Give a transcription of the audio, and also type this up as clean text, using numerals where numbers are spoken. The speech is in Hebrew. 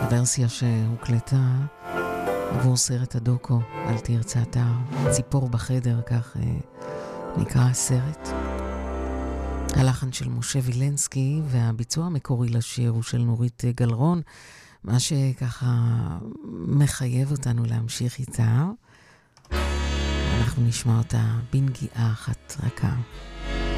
ורסיה שהוקלטה עבור סרט הדוקו על תרצתה, ציפור בחדר, כך נקרא הסרט. הלחן של משה וילנסקי והביצוע המקורי לשיר הוא של נורית גלרון, מה שככה מחייב אותנו להמשיך איתה. אנחנו נשמע אותה בנגיעה אחת רכה.